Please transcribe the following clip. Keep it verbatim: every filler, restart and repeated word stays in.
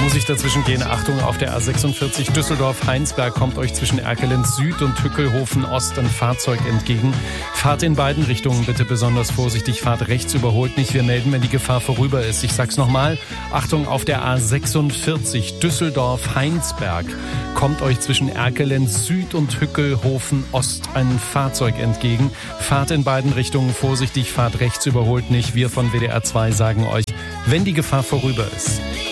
muss ich dazwischen gehen. Achtung, auf der A sechsundvierzig Düsseldorf-Heinsberg kommt euch zwischen Erkelenz Süd und Hückelhofen Ost ein Fahrzeug entgegen. Fahrt in beiden Richtungen bitte besonders vorsichtig. Fahrt rechts, überholt nicht. Wir melden, wenn die Gefahr vorüber ist. Ich sag's nochmal. Achtung, auf der A sechsundvierzig Düsseldorf-Heinsberg kommt euch zwischen Erkelenz Süd und Hückelhofen Ost ein Fahrzeug entgegen. Fahrt in beiden Richtungen vorsichtig. Fahrt rechts, überholt nicht. Wir von W D R zwei sagen euch, wenn die Gefahr vorüber ist.